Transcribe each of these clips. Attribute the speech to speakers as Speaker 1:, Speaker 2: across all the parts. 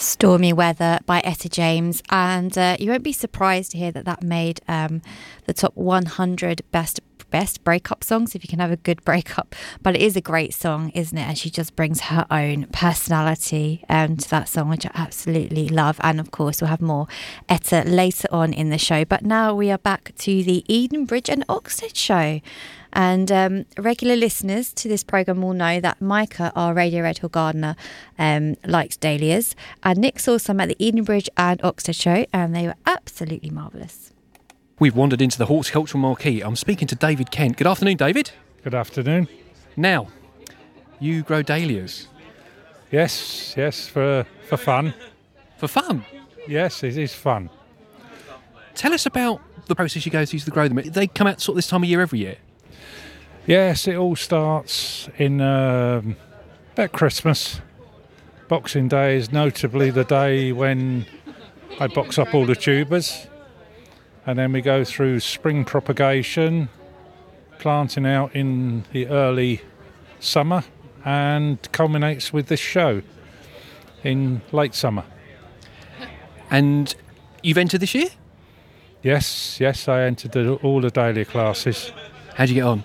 Speaker 1: Stormy Weather by Etta James, and you won't be surprised to hear that made the top 100 best breakup songs, if you can have a good breakup. But it is a great song, isn't it? And she just brings her own personality to that song, which I absolutely love. And of course we'll have more Etta later on in the show, but now we are back to the Edenbridge and Oxted show. And regular listeners to this programme will know that Micah, our Radio Red Hill gardener, likes dahlias. And Nick saw some at the Edenbridge and Oxted show, and they were absolutely marvellous.
Speaker 2: We've wandered into the horticultural marquee. I'm speaking to David Kent. Good afternoon, David.
Speaker 3: Good afternoon.
Speaker 2: Now, you grow dahlias.
Speaker 3: Yes, for fun.
Speaker 2: For fun?
Speaker 3: Yes, it is fun.
Speaker 2: Tell us about the process you go through to grow them. They come out sort of this time of year every year?
Speaker 3: Yes, it all starts in about Christmas. Boxing Day is notably the day when I box up all the tubers. And then we go through spring propagation, planting out in the early summer, and culminates with this show in late summer.
Speaker 2: And you've entered this year?
Speaker 3: Yes, I entered all the dahlia classes.
Speaker 2: How'd you get on?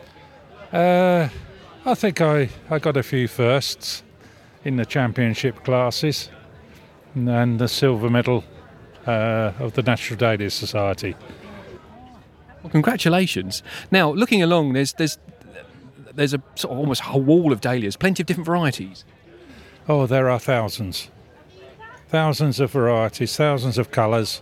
Speaker 3: I think I got a few firsts in the championship classes and the silver medal of the National Dahlia Society.
Speaker 2: Well, congratulations. Now, looking along, there's a sort of almost a wall of dahlias, plenty of different varieties.
Speaker 3: Oh, there are thousands of varieties, thousands of colours,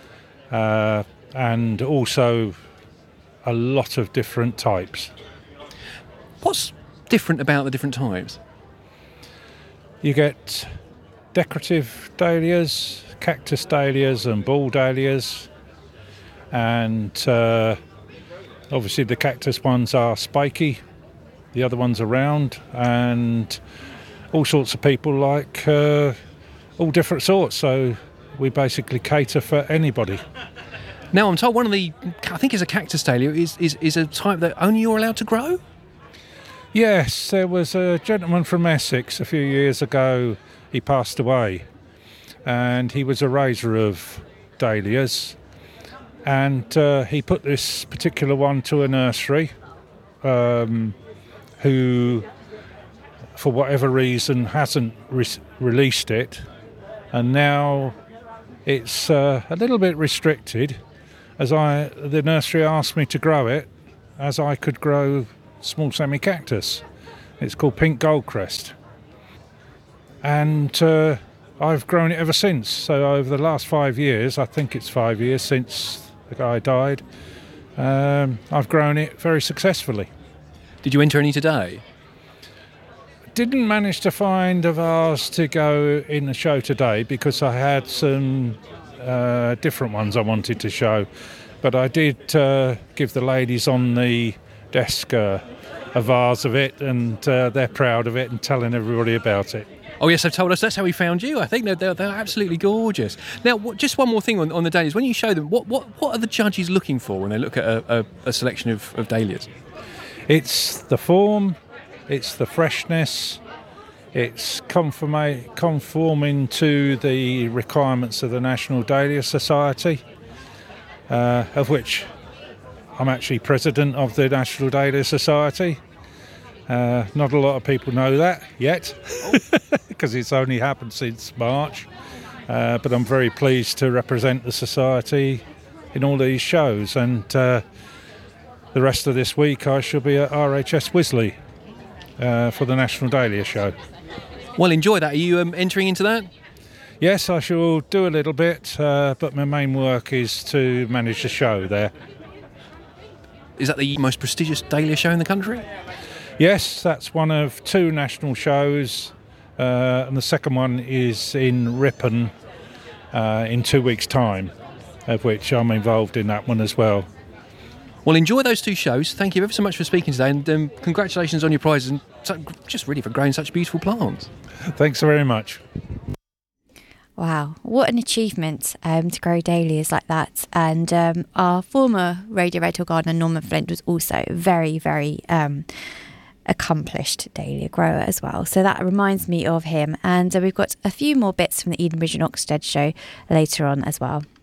Speaker 3: and also a lot of different types.
Speaker 2: What's different about the different types?
Speaker 3: You get decorative dahlias, cactus dahlias and ball dahlias, and obviously the cactus ones are spiky, the other ones are round, and all sorts of people like all different sorts, so we basically cater for anybody.
Speaker 2: Now, I'm told one of the, I think it's a cactus dahlia, is a type that only you're allowed to grow?
Speaker 3: Yes, there was a gentleman from Essex a few years ago. He passed away, and he was a raiser of dahlias, and he put this particular one to a nursery who, for whatever reason, hasn't released it, and now it's a little bit restricted, as the nursery asked me to grow it, as I could grow small semi-cactus. It's called Pink Goldcrest. And I've grown it ever since. So over the last 5 years, I think it's 5 years since the guy died, I've grown it very successfully.
Speaker 2: Did you enter any today?
Speaker 3: Didn't manage to find a vase to go in the show today because I had some different ones I wanted to show. But I did give the ladies on the desk a vase of it, and they're proud of it and telling everybody about it.
Speaker 2: Oh yes, they've told us that's how we found you. I think they're absolutely gorgeous. Now, just one more thing on the dahlias. When you show them, what are the judges looking for when they look at a selection of dahlias?
Speaker 3: It's the form, it's the freshness, it's conforming to the requirements of the National Dahlia Society, of which I'm actually president of the National Dahlia Society. Not a lot of people know that yet, because it's only happened since March. But I'm very pleased to represent the Society in all these shows. And the rest of this week I shall be at RHS Wisley for the National Dahlia Show.
Speaker 2: Well, enjoy that. Are you entering into that?
Speaker 3: Yes, I shall do a little bit, but my main work is to manage the show there.
Speaker 2: Is that the most prestigious dahlia show in the country?
Speaker 3: Yes, that's one of two national shows, and the second one is in Ripon in 2 weeks' time, of which I'm involved in that one as well.
Speaker 2: Well, enjoy those two shows. Thank you ever so much for speaking today, and congratulations on your prizes, and just really for growing such beautiful plants.
Speaker 3: Thanks very much.
Speaker 1: Wow, what an achievement to grow dahlias like that. And our former Radio Red Hill gardener, Norman Flint, was also very, very accomplished dahlia grower as well. So that reminds me of him. And we've got a few more bits from the Edenbridge and Oxted show later on as well.